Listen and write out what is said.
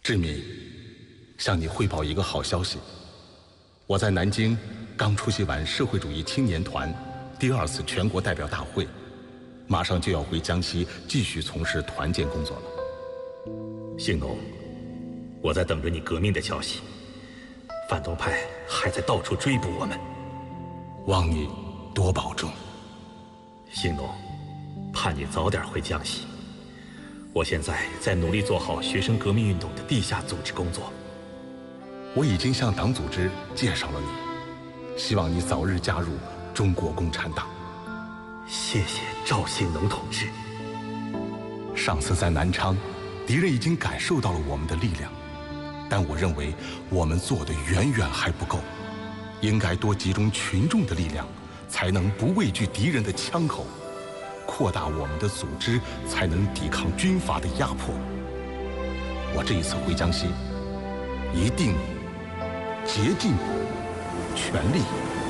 志敏，向你汇报一个好消息，我在南京刚出席完社会主义青年团第2次全国代表大会，马上就要回江西继续从事团建工作了。 兴农，我在等着你革命的消息，反动派还在到处追捕我们， 望你多保重。 兴农，盼你早点回江西。我现在在努力做好学生革命运动的地下组织工作。 我已经向党组织介绍了你，希望你早日加入中国共产党。 谢谢赵兴农同志。 上次在南昌，敌人已经感受到了我们的力量，但我认为我们做的远远还不够，应该多集中群众的力量，才能不畏惧敌人的枪口，扩大我们的组织，才能抵抗军阀的压迫。我这一次回江西，一定竭尽全力